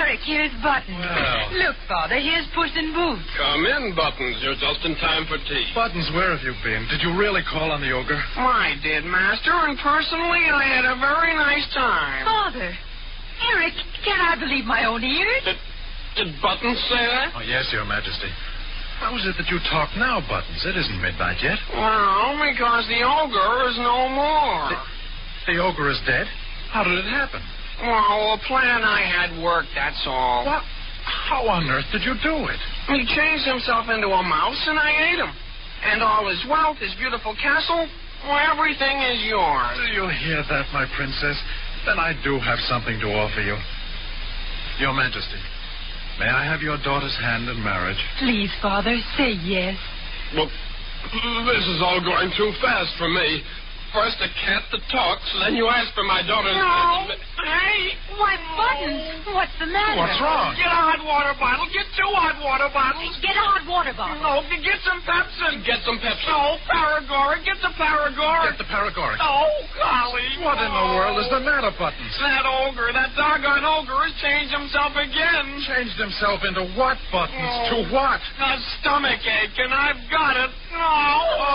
Eric, here's Buttons. Well. Look, Father, here's Puss in Boots. Come in, Buttons. You're just in time for tea. Buttons, where have you been? Did you really call on the ogre? I did, Master, and personally I had a very nice time. Father, Eric, can't I believe my own ears? Did Buttons say that? Oh, yes, Your Majesty. How is it that you talk now, Buttons? It isn't midnight yet. Well, because the ogre is no more. The ogre is dead? How did it happen? Well, a plan I had worked, that's all. What? How on earth did you do it? He changed himself into a mouse, and I ate him. And all his wealth, his beautiful castle, well, everything is yours. Do you hear that, my princess? Then I do have something to offer you. Your Majesty, may I have your daughter's hand in marriage? Please, Father, say yes. Well, this is all going too fast for me. First a cat that talks, then you ask for my daughter's hand. Hey! Why, Buttons, what's the matter? What's wrong? Get a hot water bottle. Get 2 hot water bottles. Get a hot water bottle. No, get some Pepsi. Get some Pepsi. No, Paragoric. Get the Paragoric. Get the Paragoric. Oh, golly. What in the world is the matter, Buttons? That ogre, that doggone ogre has changed himself again. Changed himself into what, Buttons? Oh. To what? A stomach ache, and I've got it. Oh.